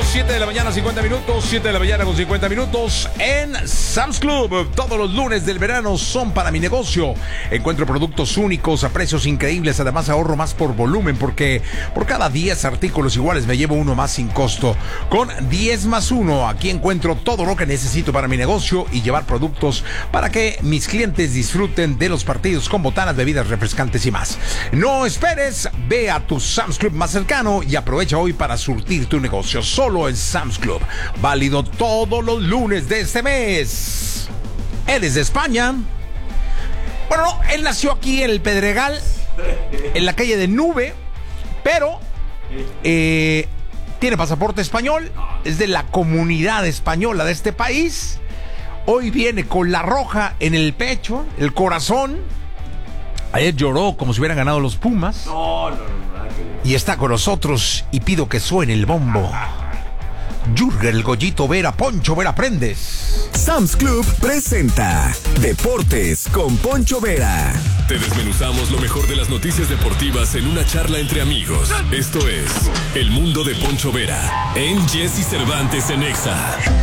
7 de la mañana, 50 minutos. 7 de la mañana con 50 minutos en Sam's Club. Todos los lunes del verano son para mi negocio. Encuentro productos únicos a precios increíbles. Además, ahorro más por volumen porque por cada 10 artículos iguales me llevo uno más sin costo. Con 10 más 1, aquí encuentro todo lo que necesito para mi negocio y llevar productos para que mis clientes disfruten de los partidos con botanas, bebidas refrescantes y más. No esperes, ve a tu Sam's Club más cercano y aprovecha hoy para surtir tu negocio. Solo en Sam's Club. Válido todos los lunes de este mes. Él es de España. Bueno, no, él nació aquí en el Pedregal, en la calle de Nube, pero tiene pasaporte español, es de la comunidad española de este país. Hoy viene con la roja en el pecho, el corazón. Ayer lloró como si hubieran ganado los Pumas. No. Y está con nosotros y pido que suene el bombo. Jürgen el Goyito Vera, Poncho Vera Prendes. Sam's Club presenta Deportes con Poncho Vera. Te desmenuzamos lo mejor de las noticias deportivas en una charla entre amigos. Esto es El Mundo de Poncho Vera en Jesse Cervantes en Exa.